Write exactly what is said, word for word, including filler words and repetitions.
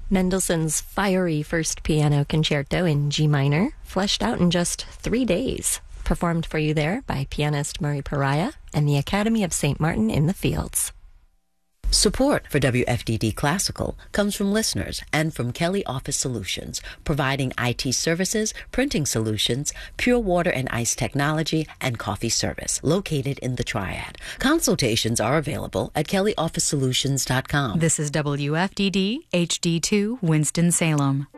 Mendelssohn's fiery First Piano Concerto in G minor, fleshed out in just three days. Performed for you there by pianist Murray Pariah and the Academy of Saint Martin in the Fields. Support for W F D D Classical comes from listeners and from Kelly Office Solutions, providing I T services, printing solutions, pure water and ice technology, and coffee service, located in the Triad. Consultations are available at kelly office solutions dot com. This is W F D D H D two Winston-Salem.